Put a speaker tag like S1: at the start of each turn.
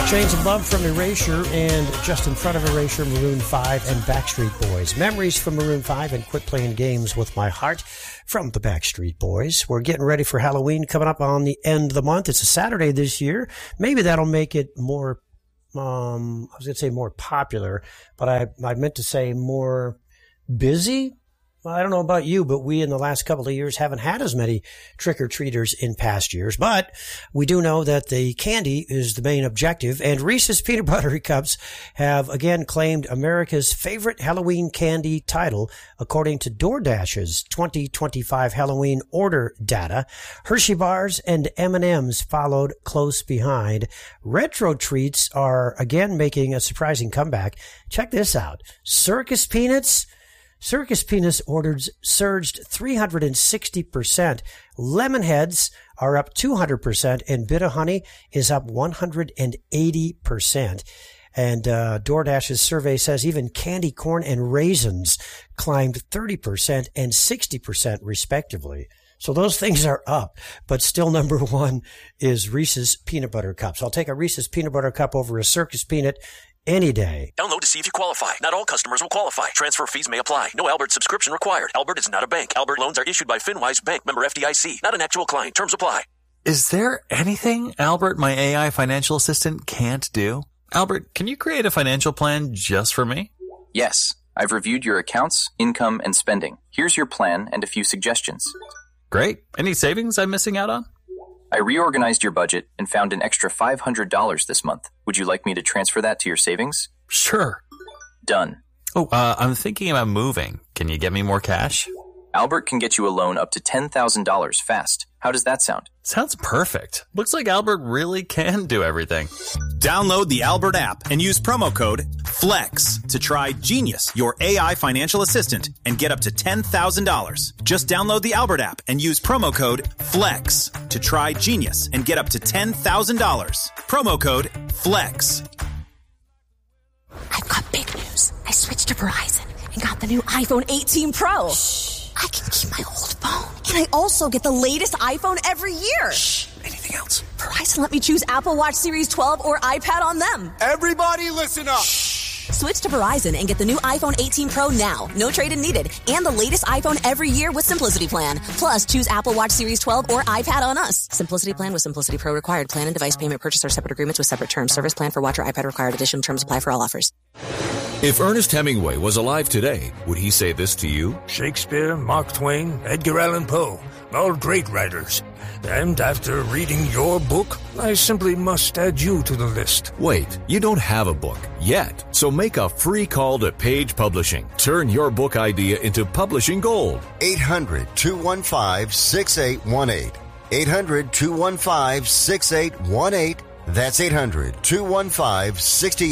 S1: Chains of Love from Erasure, and just in front of Erasure, Maroon 5 and Backstreet Boys. Memories from Maroon 5 and Quit Playing Games with My Heart from the Backstreet Boys. We're getting ready for Halloween coming up on the end of the month. It's a Saturday this year. Maybe that'll make it more, I was going to say more popular, but I meant to say more busy. Well, I don't know about you, but we in the last couple of years haven't had as many trick-or-treaters in past years. But we do know that the candy is the main objective, and Reese's Peanut Butter Cups have again claimed America's favorite Halloween candy title, according to DoorDash's 2025 Halloween order data. Hershey Bars and M&M's followed close behind. Retro treats are again making a surprising comeback. Check this out. Circus Peanuts orders surged 360%. Lemonheads are up 200%, and Bit-O-Honey is up 180%. And DoorDash's survey says even candy corn and raisins climbed 30% and 60% respectively. So those things are up, but still number one is Reese's Peanut Butter Cups. I'll take a Reese's Peanut Butter Cup over a Circus Peanut any day.
S2: Download to see if you qualify. Not all customers will qualify. Transfer fees may apply. No Albert subscription required. Albert is not a bank. Albert loans are issued by FinWise Bank, member FDIC. Not an actual client. Terms apply.
S3: Is there anything Albert, my AI financial assistant, can't do? Albert, can you create a financial plan just for me?
S4: Yes. I've reviewed your accounts, income, and spending. Here's your plan and a few suggestions.
S3: Great. Any savings I'm missing out on?
S4: I reorganized your budget and found an extra $500 this month. Would you like me to transfer that to your savings?
S3: Sure.
S4: Done.
S3: Oh, I'm thinking about moving. Can you get me more cash?
S4: Albert can get you a loan up to $10,000 fast. How does that sound?
S3: Sounds perfect. Looks like Albert really can do everything.
S5: Download the Albert app and use promo code FLEX to try Genius, your AI financial assistant, and get up to $10,000. Just download the Albert app and use promo code FLEX to try Genius and get up to $10,000. Promo code FLEX.
S6: I've got big news. I switched to Verizon and got the new iPhone 18 Pro. Shh. I can keep my old phone. And I also get the latest iPhone every year.
S5: Shh. Anything else?
S6: Verizon let me choose Apple Watch Series 12 or iPad on them.
S7: Everybody listen up.
S6: Shh. Switch to Verizon and get the new iPhone 18 Pro now. No trade-in needed. And the latest iPhone every year with Simplicity Plan. Plus, choose Apple Watch Series 12 or iPad on us. Simplicity Plan with Simplicity Pro required. Plan and device payment purchase are separate agreements with separate terms. Service plan for watch or iPad required. Additional terms apply for all offers.
S8: If Ernest Hemingway was alive today, would he say this to you?
S9: Shakespeare, Mark Twain, Edgar Allan Poe, all great writers. And after reading your book, I simply must add you to the list.
S8: Wait, you don't have a book yet, so make a free call to Page Publishing. Turn your book idea into publishing gold.
S10: 800-215-6818. 800-215-6818. That's 800-215-6818.